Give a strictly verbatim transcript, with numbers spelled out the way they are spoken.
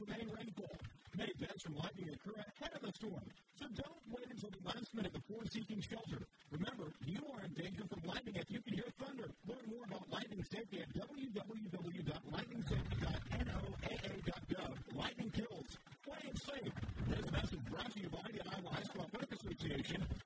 Pennsylvania rainfall. Many deaths from lightning occur ahead of the storm, so don't wait until the last minute before seeking shelter. Remember, you are in danger from lightning if you can hear thunder. Learn more about lightning safety at w w w dot lightning safety dot n o a a dot gov. Lightning kills. Play it safe. This message brought to you by the Iowa High School Athletic Association